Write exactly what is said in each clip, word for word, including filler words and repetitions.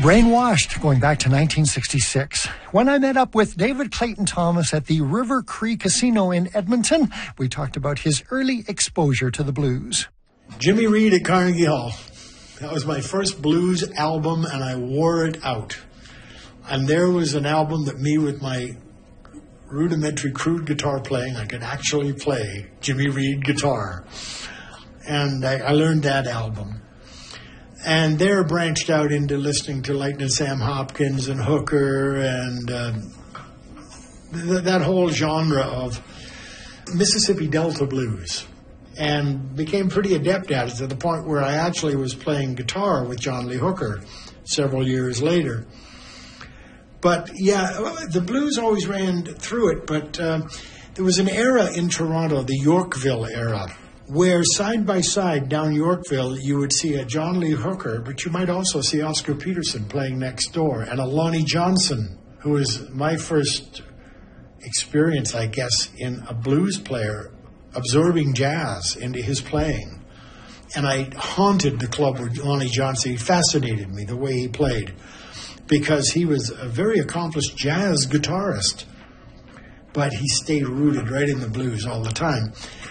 Brainwashed, going back to nineteen sixty-six. When I met up with David Clayton Thomas at the River Cree Casino in Edmonton, we talked about his early exposure to the blues. Jimmy Reed at Carnegie Hall. That was my first blues album, and I wore it out. And there was an album that me, with my rudimentary crude guitar playing, I could actually play Jimmy Reed guitar. And I, I learned that album. And there branched out into listening to Lightnin' Sam Hopkins and Hooker and uh, th- that whole genre of Mississippi Delta blues, and became pretty adept at it to the point where I actually was playing guitar with John Lee Hooker several years later. But yeah, the blues always ran through it, but uh, there was an era in Toronto, the Yorkville era, where side by side down Yorkville you would see a John Lee Hooker, but you might also see Oscar Peterson playing next door, and a Lonnie Johnson, who was my first experience, I guess, in a blues player absorbing jazz into his playing. And I haunted the club with Lonnie Johnson. He fascinated me, the way he played, because he was a very accomplished jazz guitarist, but he stayed rooted right in the blues all the time.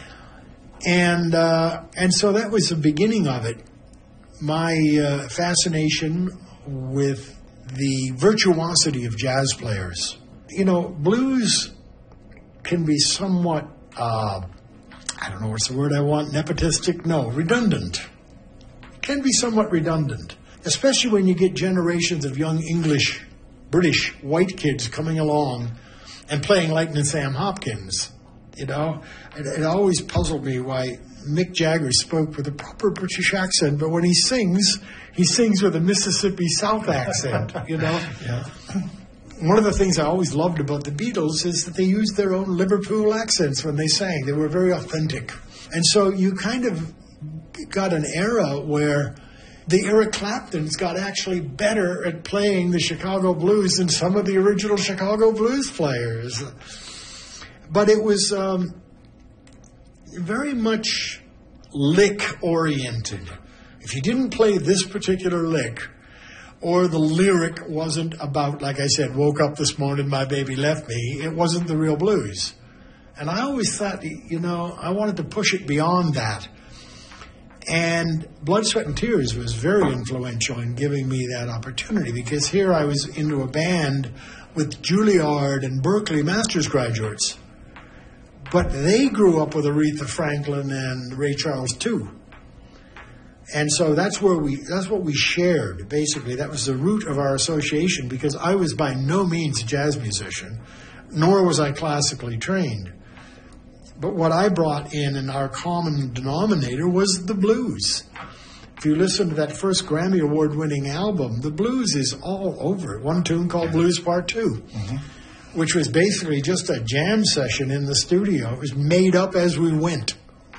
And uh, and so that was the beginning of it. My uh, fascination with the virtuosity of jazz players. You know, blues can be somewhat, uh, I don't know what's the word I want, nepotistic? No, redundant. It can be somewhat redundant, especially when you get generations of young English, British, white kids coming along and playing Lightnin' Sam Hopkins. You know, it, it always puzzled me why Mick Jagger spoke with a proper British accent, but when he sings, he sings with a Mississippi South accent, you know. Yeah. One of the things I always loved about the Beatles is that they used their own Liverpool accents when they sang. They were very authentic. And so you kind of got an era where the Eric Claptons got actually better at playing the Chicago blues than some of the original Chicago blues players. But it was um, very much lick-oriented. If you didn't play this particular lick, or the lyric wasn't about, like I said, woke up this morning, my baby left me, it wasn't the real blues. And I always thought, you know, I wanted to push it beyond that. And Blood, Sweat, and Tears was very influential in giving me that opportunity, because here I was into a band with Juilliard and Berkeley Masters graduates. But they grew up with Aretha Franklin and Ray Charles too. And so that's where we that's what we shared, basically. That was the root of our association, because I was by no means a jazz musician, nor was I classically trained. But what I brought in in our common denominator was the blues. If you listen to that first Grammy Award-winning album, the blues is all over it. One tune called Blues Part Two. Mm-hmm. Which was basically just a jam session in the studio. It was made up as we went.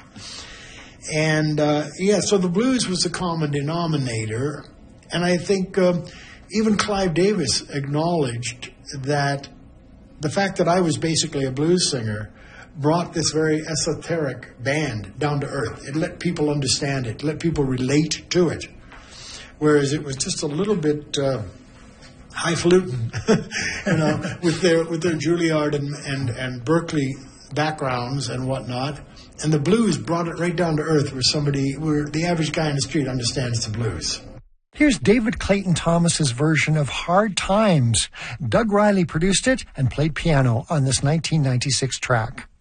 And, uh, yeah, so the blues was the common denominator. And I think um, even Clive Davis acknowledged that the fact that I was basically a blues singer brought this very esoteric band down to earth. It let people understand it, let people relate to it. Whereas it was just a little bit... Uh, highfalutin, you know, with their with their Juilliard and, and, and Berkeley backgrounds and whatnot. And the blues brought it right down to earth, where somebody, where the average guy in the street understands the blues. Here's David Clayton Thomas's version of Hard Times. Doug Riley produced it and played piano on this nineteen ninety-six track.